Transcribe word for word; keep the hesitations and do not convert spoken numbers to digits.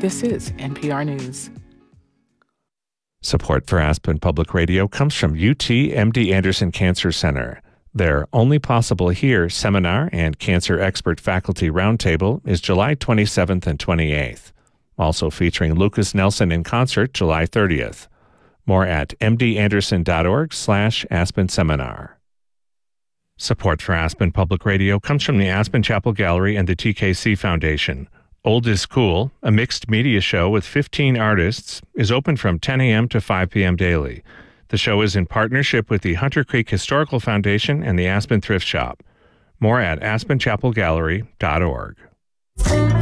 This is N P R News. Support for Aspen Public Radio comes from U T M D Anderson Cancer Center. Their Only Possible Here seminar and Cancer Expert Faculty Roundtable is July twenty-seventh and twenty-eighth. Also featuring Lucas Nelson in concert July thirtieth. More at mdanderson.org slash Aspen Seminar. Support for Aspen Public Radio comes from the Aspen Chapel Gallery and the T K C Foundation. Old is Cool, a mixed media show with fifteen artists, is open from ten a.m. to five p.m. daily. The show is in partnership with the Hunter Creek Historical Foundation and the Aspen Thrift Shop. More at aspen chapel gallery dot org.